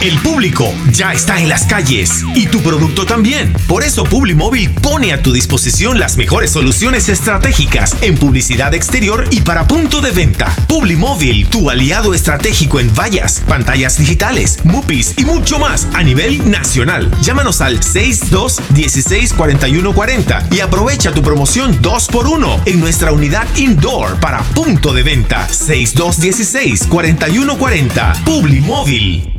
El público ya está en las calles y tu producto también. Por eso Publimóvil pone a tu disposición las mejores soluciones estratégicas en publicidad exterior y para punto de venta. Publimóvil, tu aliado estratégico en vallas, pantallas digitales, MUPIs y mucho más a nivel nacional. Llámanos al 6216-4140 y aprovecha tu promoción 2x1 en nuestra unidad indoor para punto de venta. 6216-4140. Publimóvil.